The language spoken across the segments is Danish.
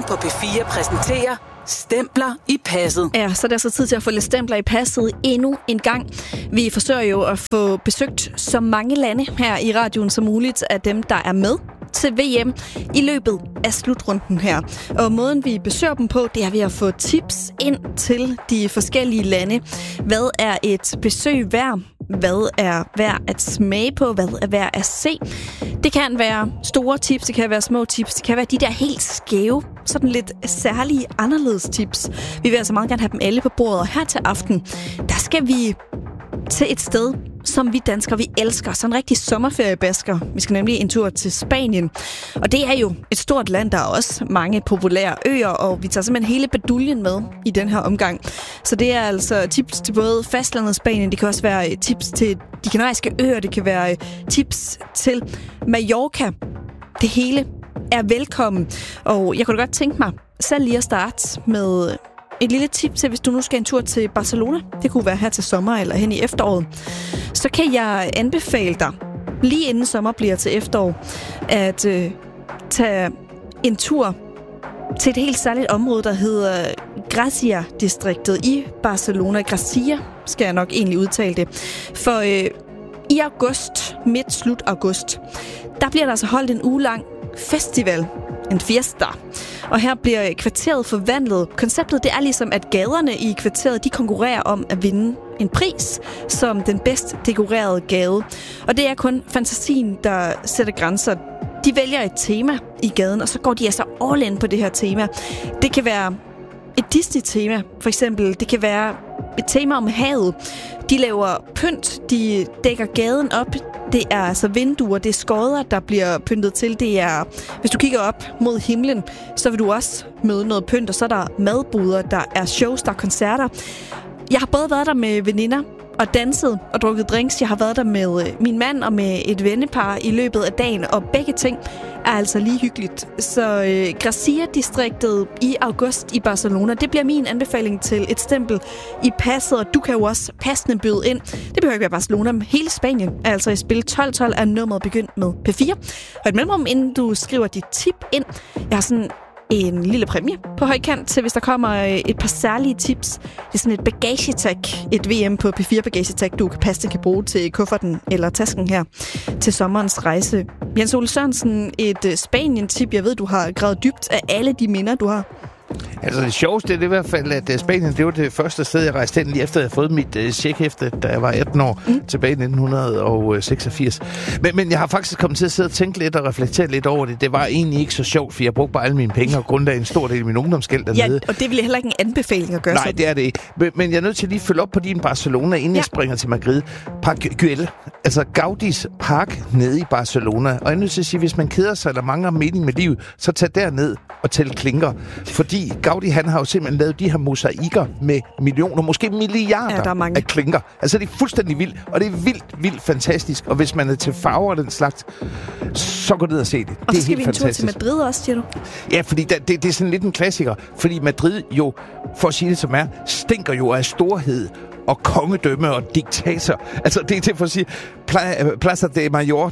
VM på P4 præsenterer Stempler i passet. Ja, så er det altså tid til at få lidt stempler i passet endnu en gang. Vi forsøger jo at få besøgt så mange lande her i radioen som muligt af dem, der er med til VM i løbet af slutrunden her. Og måden vi besøger dem på, det er ved at få tips ind til de forskellige lande. Hvad er et besøg værd? Hvad er værd at smage på? Hvad er værd at se? Det kan være store tips, det kan være små tips, det kan være de der helt skæve, sådan lidt særlige, anderledes tips. Vi vil altså meget gerne have dem alle på bordet, og her til aften, der skal vi til et sted, som vi danskere, vi elsker. Sådan en rigtig sommerferiebasker. Vi skal nemlig en tur til Spanien. Og det er jo et stort land, der er også mange populære øer, og vi tager simpelthen hele baduljen med i den her omgang. Så det er altså tips til både fastlandet Spanien, det kan også være tips til de kanariske øer, det kan være tips til Mallorca. Det hele er velkommen. Og jeg kunne da godt tænke mig selv lige at starte med et lille tip til, hvis du nu skal en tur til Barcelona. Det kunne være her til sommer eller hen i efteråret. Så kan jeg anbefale dig, lige inden sommer bliver til efterår, at tage en tur til et helt særligt område, der hedder Gracia-distriktet i Barcelona. Gracia skal jeg nok egentlig udtale det. For i august, midt-slut august, der bliver der altså holdt en ugelang festival. En fiesta. Og her bliver kvarteret forvandlet. Konceptet det er ligesom, at gaderne i kvarteret de konkurrerer om at vinde en pris som den bedst dekorerede gade. Og det er kun fantasien, der sætter grænser. De vælger et tema i gaden, og så går de altså all in på det her tema. Det kan være et Disney-tema, for eksempel. Det kan være et tema om havet. De laver pynt, de dækker gaden op. Det er altså vinduer, det er skodder, der bliver pyntet til. Det er, hvis du kigger op mod himlen, så vil du også møde noget pynt, og så er der madboder, der er shows, der er koncerter. Jeg har både været der med veninder og danset og drukket drinks. Jeg har været der med min mand og med et vennepar i løbet af dagen, og begge ting er altså lige hyggeligt. Så Gracia-distriktet i august i Barcelona, det bliver min anbefaling til et stempel i passet, og du kan jo også passende byde ind. Det behøver ikke være Barcelona, men hele Spanien er altså i spil. 1212 er nummeret begyndt med P4. Og et mellemrum, inden du skriver dit tip ind. Jeg har sådan en lille præmie på højkant til, hvis der kommer et par særlige tips. Det er sådan et bagagetag, et VM på P4 bagagetag, du kan bruge til kufferten eller tasken her til sommerens rejse. Jens Ole Sørensen, et Spanien-tip. Jeg ved, du har gravet dybt af alle de minder, du har. Altså det sjoveste er i hvert fald, at Spanien, det var det første sted, jeg rejste hen, lige efter jeg havde fået mit checkhæfte, da jeg var 18 år, tilbage i 1986. Men jeg har faktisk kommet til at sidde og tænke lidt og reflektere lidt over det. Det var egentlig ikke så sjovt, for jeg brugte bare alle mine penge og grundlagde en stor del af min ungdomsgæld dernede. Ja, og det ville heller ikke en anbefaling at gøre. Nej, det er det ikke. Men jeg er nødt til lige at følge op på din Barcelona, inden jeg springer til Madrid. Park Güell, altså Gaudis park nede i Barcelona. Og jeg er nødt til at sige, hvis man keder sig eller mangler mening med livet, så tag derned og tæl klinker. Fordi Gaudi, han har jo simpelthen lavet de her mosaikker med millioner, måske milliarder af klinker. Altså, det er fuldstændig vildt, og det er vildt fantastisk. Og hvis man er til farver og den slags, så gå ned og se det. Og det så skal vi en tur til Madrid også, siger du? Ja, fordi det er sådan lidt en klassiker. Fordi Madrid jo, for at sige det som er, stinker jo af storhed og kongedømme og diktator. Altså, det er for at sige, Plaza de Mayor,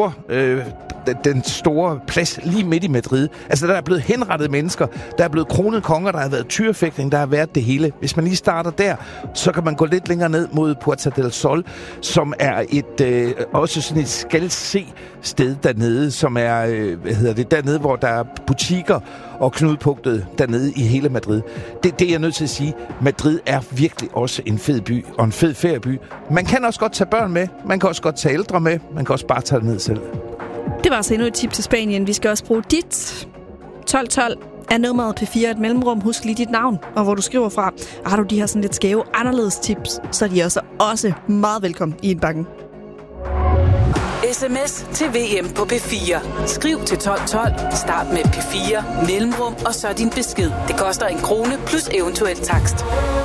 den store plads lige midt i Madrid. Altså, der er blevet henrettet mennesker, der er blevet kronet konger, der har været tyrefægtning, der har været det hele. Hvis man lige starter der, så kan man gå lidt længere ned mod Puerta del Sol, som er også sådan et skal-se sted dernede, som er, dernede, hvor der er butikker og knudepunktet dernede i hele Madrid. Det er jeg nødt til at sige. Madrid er virkelig også en fed by og en fed ferieby. Man kan også godt tage børn med, man kan også godt tage ældre med, man kan også bare tage det ned selv. Det var altså endnu et tip til Spanien. Vi skal også bruge dit. 1212 er nummeret P4 et mellemrum. Husk lige dit navn og hvor du skriver fra. Og har du de her sådan lidt skæve, anderledes tips, så er de også meget velkommen i en bakken. SMS til VM på P4. Skriv til 1212, start med P4, mellemrum og så din besked. Det koster 1 krone plus eventuel takst.